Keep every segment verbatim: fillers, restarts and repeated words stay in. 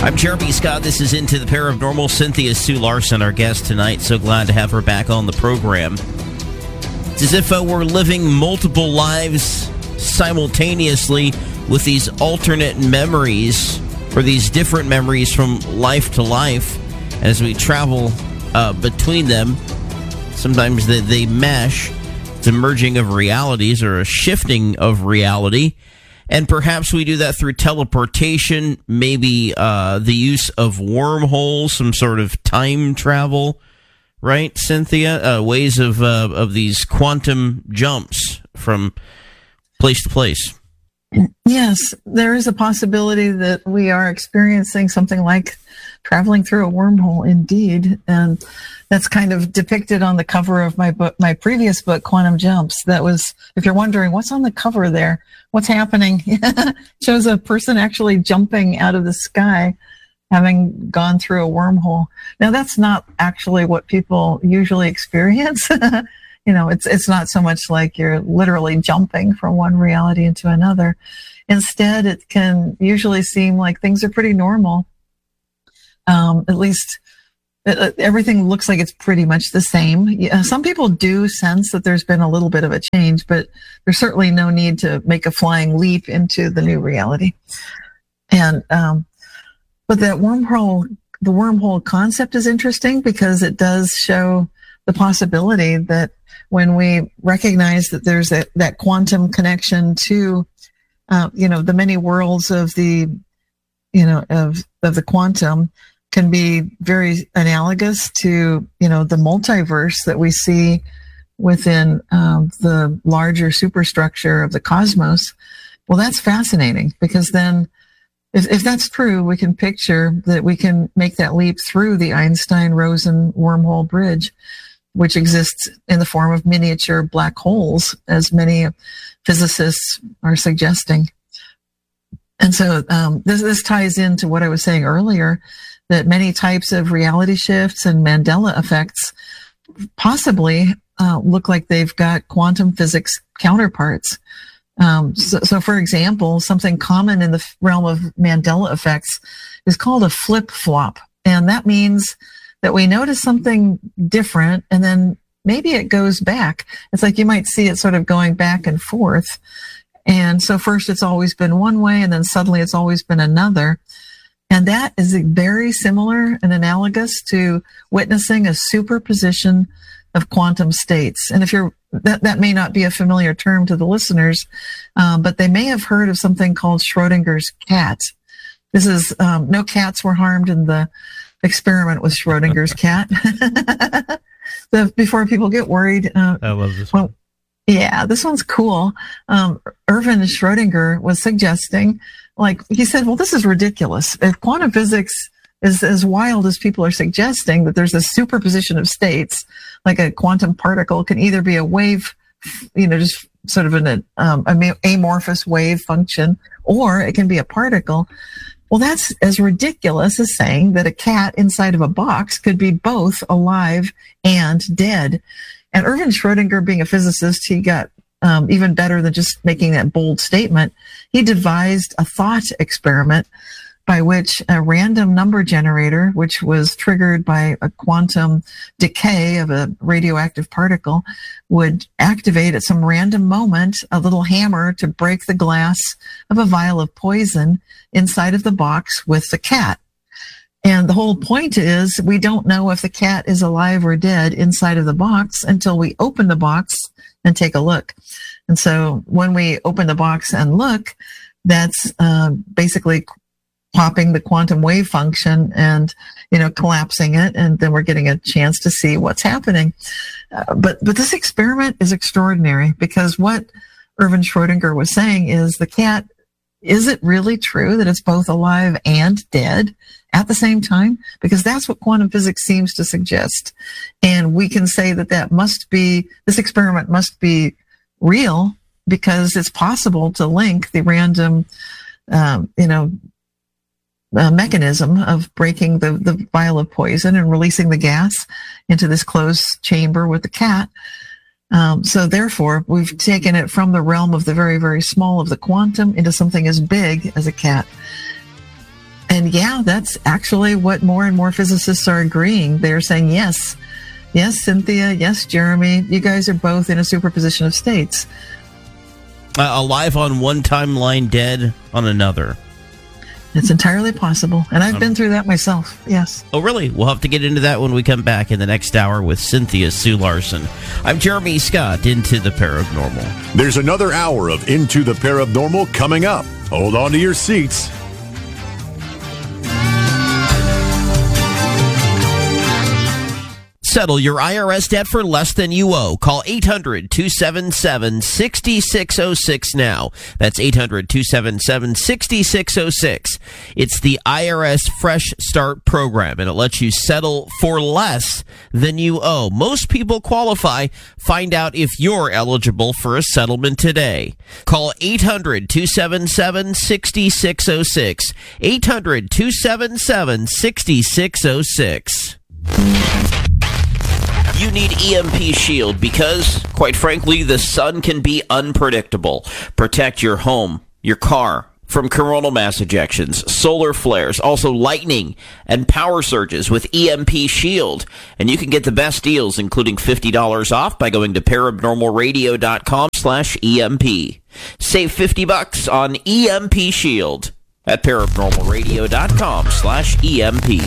I'm Jeremy Scott. This is Into the Paranormal. Cynthia Sue Larson, our guest tonight. So glad to have her back on the program. It's as if uh, we're living multiple lives simultaneously with these alternate memories, or these different memories from life to life. As we travel uh, between them, sometimes they, they mesh. It's a merging of realities, or a shifting of reality. And perhaps we do that through teleportation, maybe uh, the use of wormholes, some sort of time travel, right, Cynthia? Uh, ways of uh, of these quantum jumps from place to place. Yes, there is a possibility that we are experiencing something like traveling through a wormhole, indeed. And that's kind of depicted on the cover of my book, my previous book, Quantum Jumps. That was, if you're wondering what's on the cover there, what's happening, shows a person actually jumping out of the sky, having gone through a wormhole. Now, that's not actually what people usually experience. You know, it's it's not so much like you're literally jumping from one reality into another. Instead, it can usually seem like things are pretty normal. Um, at least it, everything looks like it's pretty much the same. Yeah, some people do sense that there's been a little bit of a change, but there's certainly no need to make a flying leap into the new reality. And um, but that wormhole, the wormhole concept is interesting because it does show the possibility that when we recognize that there's a, that quantum connection to, uh, you know, the many worlds of the, you know, of of the quantum can be very analogous to, you know, the multiverse that we see within um, the larger superstructure of the cosmos. Well, that's fascinating because then, if if that's true, we can picture that we can make that leap through the Einstein-Rosen wormhole bridge, which exists in the form of miniature black holes, as many physicists are suggesting. And so um, this, this ties into what I was saying earlier, that many types of reality shifts and Mandela effects possibly uh, look like they've got quantum physics counterparts. Um, so, so, for example, something common in the realm of Mandela effects is called a flip-flop. And that means that we notice something different and then maybe it goes back. It's like you might see it sort of going back and forth. And so first it's always been one way and then suddenly it's always been another. And that is very similar and analogous to witnessing a superposition of quantum states. And if you're, that, that may not be a familiar term to the listeners, um, but they may have heard of something called Schrodinger's cat. This is, um, no cats were harmed in the experiment with Schrodinger's cat. So before people get worried. Uh, I love this one. Well, yeah, this one's cool. Um, Erwin Schrödinger was suggesting, like, he said, well, this is ridiculous. If quantum physics is as wild as people are suggesting, that there's a superposition of states, like a quantum particle can either be a wave, you know, just sort of an um, amorphous wave function, or it can be a particle. Well, that's as ridiculous as saying that a cat inside of a box could be both alive and dead. And Erwin Schrödinger, being a physicist, he got um, even better than just making that bold statement. He devised a thought experiment by which a random number generator, which was triggered by a quantum decay of a radioactive particle, would activate at some random moment a little hammer to break the glass of a vial of poison inside of the box with the cat. And the whole point is we don't know if the cat is alive or dead inside of the box until we open the box and take a look. And so when we open the box and look, that's uh, basically popping the quantum wave function and, you know, collapsing it. And then we're getting a chance to see what's happening. Uh, but, but this experiment is extraordinary because what Erwin Schrödinger was saying is the cat, is it really true that it's both alive and dead at the same time? Because that's what quantum physics seems to suggest. And we can say that that must be, this experiment must be real because it's possible to link the random, um, you know, uh, mechanism of breaking the, the vial of poison and releasing the gas into this closed chamber with the cat. Um, so therefore, we've taken it from the realm of the very, very small of the quantum into something as big as a cat. and yeah, that's actually what more and more physicists are agreeing. They're saying, yes, yes, Cynthia, yes, Jeremy, you guys are both in a superposition of states. Uh, alive on one timeline, dead on another. It's entirely possible, and I've um, been through that myself, yes. Oh, really? We'll have to get into that when we come back in the next hour with Cynthia Sue Larson. I'm Jeremy Scott, Into the Paranormal. There's another hour of Into the Paranormal coming up. Hold on to your seats. Settle your I R S debt for less than you owe. Call eight hundred, two seven seven, six six zero six now. That's eight hundred, two seven seven, six six zero six. It's the I R S Fresh Start program, and it lets you settle for less than you owe. Most people qualify. Find out if you're eligible for a settlement today. Call eight hundred, two seven seven, six six zero six. eight hundred, two seven seven, six six zero six. You need E M P Shield because, quite frankly, the sun can be unpredictable. Protect your home, your car, from coronal mass ejections, solar flares, also lightning and power surges with E M P Shield. And you can get the best deals, including fifty dollars off by going to paranormalradio.com slash EMP. Save fifty bucks on E M P Shield at paranormalradio.com slash EMP.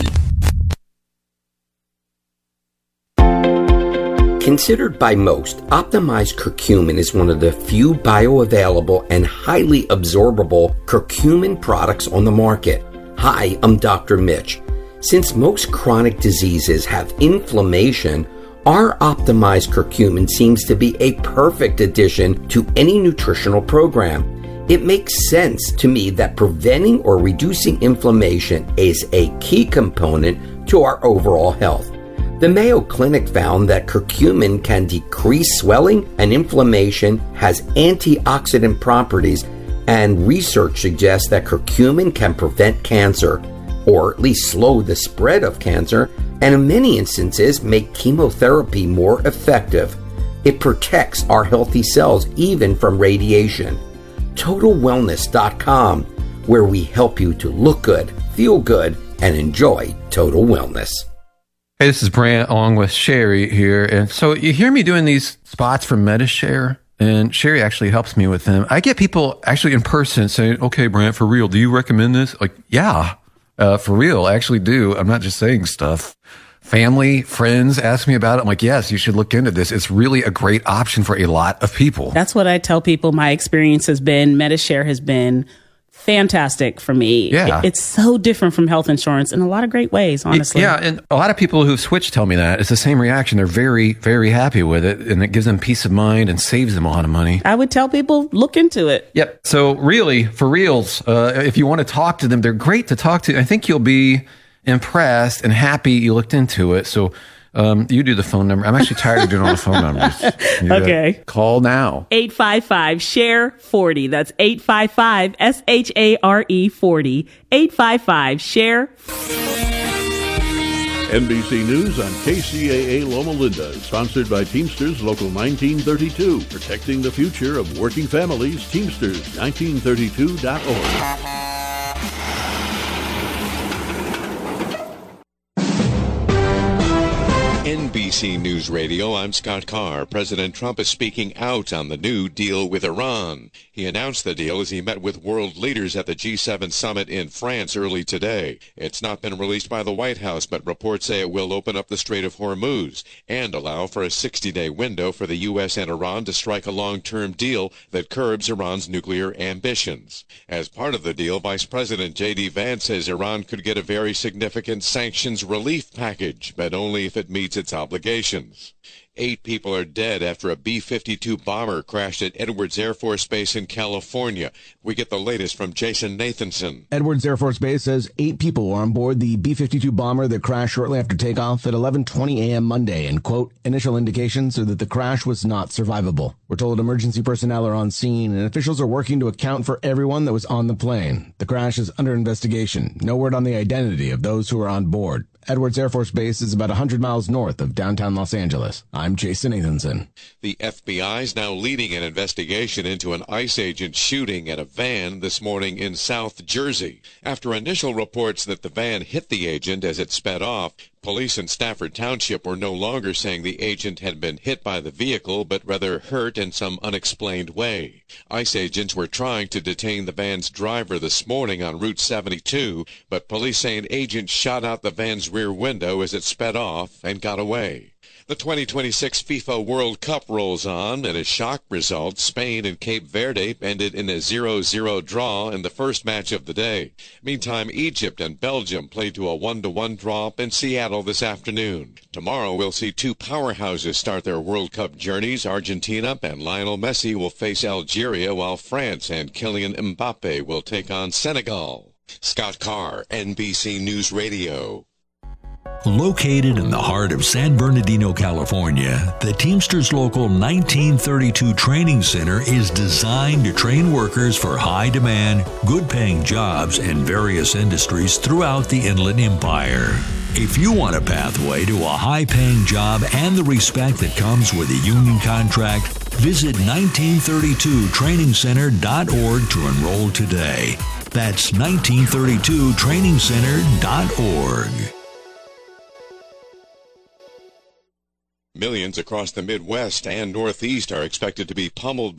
Considered by most, optimized curcumin is one of the few bioavailable and highly absorbable curcumin products on the market. Hi, I'm Doctor Mitch. Since most chronic diseases have inflammation, our optimized curcumin seems to be a perfect addition to any nutritional program. It makes sense to me that preventing or reducing inflammation is a key component to our overall health. The Mayo Clinic found that curcumin can decrease swelling and inflammation, has antioxidant properties, and research suggests that curcumin can prevent cancer, or at least slow the spread of cancer, and in many instances make chemotherapy more effective. It protects our healthy cells even from radiation. total wellness dot com, where we help you to look good, feel good, and enjoy total wellness. Hey, this is Brant along with Sherry here. And so you hear me doing these spots for MediShare, and Sherry actually helps me with them. I get people actually in person saying, okay, Brant, for real, do you recommend this? Like, yeah, uh, for real, I actually do. I'm not just saying stuff. Family, friends ask me about it. I'm like, yes, you should look into this. It's really a great option for a lot of people. That's what I tell people my experience has been. MediShare has been fantastic for me. Yeah. It, it's so different from health insurance in a lot of great ways, honestly. Yeah, and a lot of people who've switched tell me that. It's the same reaction. They're very, very happy with it, and it gives them peace of mind and saves them a lot of money. I would tell people, look into it. Yep. So really, for reals, uh, if you want to talk to them, they're great to talk to. I think you'll be impressed and happy you looked into it. So um, you do the phone number. I'm actually tired of doing all the phone numbers. You okay. Call now. eight five five, S H A R E, forty. That's eight five five, S H A R E, forty. eight five five, S H A R E. N B C News on K C A A Loma Linda, sponsored by Teamsters Local nineteen thirty-two, protecting the future of working families. Teamsters nineteen thirty-two dot org. N B C News Radio, I'm Scott Carr. President Trump is speaking out on the new deal with Iran. He announced the deal as he met with world leaders at the G seven summit in France early today. It's not been released by the White House, but reports say it will open up the Strait of Hormuz and allow for a sixty-day window for the U S and Iran to strike a long-term deal that curbs Iran's nuclear ambitions. As part of the deal, Vice President J D Vance says Iran could get a very significant sanctions relief package, but only if it meets its obligations. Eight people are dead after a B fifty-two bomber crashed at Edwards Air Force Base in California. We get the latest from Jason Nathanson. Edwards Air Force Base says eight people were on board the B fifty-two bomber that crashed shortly after takeoff at eleven twenty a.m. Monday, and, quote, initial indications are that the crash was not survivable. We're told emergency personnel are on scene, and officials are working to account for everyone that was on the plane. The crash is under investigation. No word on the identity of those who are on board. Edwards Air Force Base is about one hundred miles north of downtown Los Angeles. I'm Jason Nathanson. The F B I is now leading an investigation into an ICE agent shooting at a van this morning in South Jersey. After initial reports that the van hit the agent as it sped off, police in Stafford Township were no longer saying the agent had been hit by the vehicle, but rather hurt in some unexplained way. ICE agents were trying to detain the van's driver this morning on Route seventy-two, but police say an agent shot out the van's rear window as it sped off and got away. The twenty twenty-six FIFA World Cup rolls on. In a shock result, Spain and Cape Verde ended in a zero zero draw in the first match of the day. Meantime, Egypt and Belgium played to a one to one draw in Seattle this afternoon. Tomorrow, we'll see two powerhouses start their World Cup journeys. Argentina and Lionel Messi will face Algeria, while France and Kylian Mbappe will take on Senegal. Scott Carr, N B C News Radio. Located in the heart of San Bernardino, California, the Teamsters Local nineteen thirty-two Training Center is designed to train workers for high-demand, good-paying jobs in various industries throughout the Inland Empire. If you want a pathway to a high-paying job and the respect that comes with a union contract, visit nineteen thirty-two training center dot org to enroll today. That's nineteen thirty-two training center dot org. Millions across the Midwest and Northeast are expected to be pummeled by